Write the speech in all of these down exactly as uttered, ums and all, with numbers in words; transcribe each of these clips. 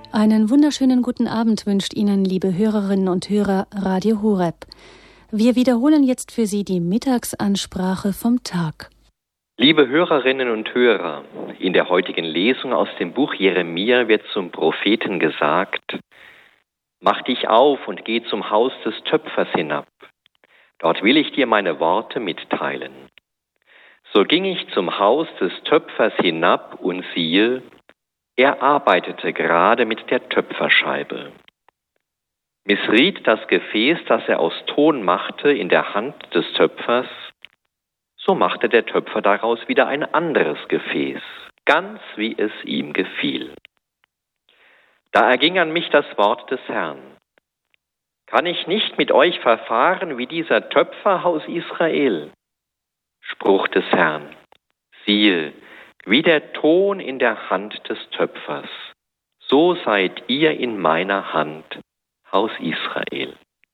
Einen wunderschönen guten Abend wünscht Ihnen, liebe Hörerinnen und Hörer, Radio Horeb. Wir wiederholen jetzt für Sie die Mittagsansprache vom Tag. Liebe Hörerinnen und Hörer, in der heutigen Lesung aus dem Buch Jeremia wird zum Propheten gesagt: Mach dich auf und geh zum Haus des Töpfers hinab. Dort will ich dir meine Worte mitteilen. So ging ich zum Haus des Töpfers hinab und siehe, er arbeitete gerade mit der Töpferscheibe. Missriet das Gefäß, das er aus Ton machte, in der Hand des Töpfers, so machte der Töpfer daraus wieder ein anderes Gefäß, ganz wie es ihm gefiel. Da erging an mich das Wort des Herrn: Kann ich nicht mit euch verfahren wie dieser Töpfer, Haus Israel? Spruch des Herrn: Siehe, wie der Ton in der Hand des Töpfers, so seid ihr in meiner Hand, Haus Israel.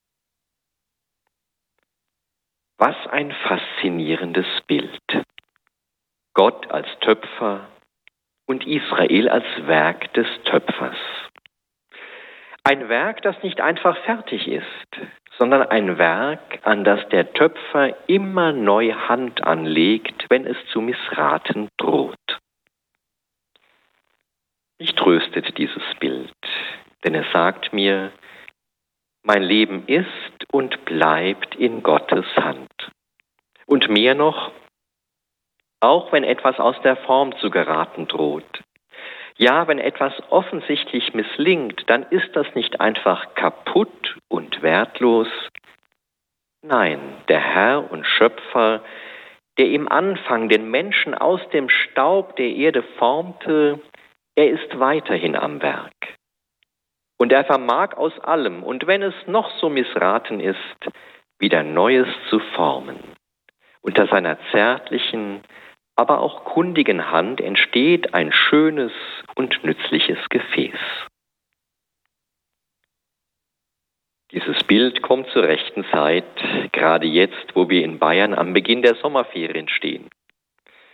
Was ein faszinierendes Bild. Gott als Töpfer und Israel als Werk des Töpfers. Ein Werk, das nicht einfach fertig ist, sondern ein Werk, an das der Töpfer immer neu Hand anlegt, wenn es zu missraten droht. Mich tröstet dieses Bild, denn es sagt mir, mein Leben ist und bleibt in Gottes Hand. Und mehr noch, auch wenn etwas aus der Form zu geraten droht, ja, wenn etwas offensichtlich misslingt, dann ist das nicht einfach kaputt und wertlos. Nein, der Herr und Schöpfer, der im Anfang den Menschen aus dem Staub der Erde formte, er ist weiterhin am Werk. Und er vermag aus allem, und wenn es noch so missraten ist, wieder Neues zu formen. Unter seiner zärtlichen, aber auch kundigen Hand entsteht ein schönes und nützliches Gefäß. Dieses Bild kommt zur rechten Zeit, gerade jetzt, wo wir in Bayern am Beginn der Sommerferien stehen.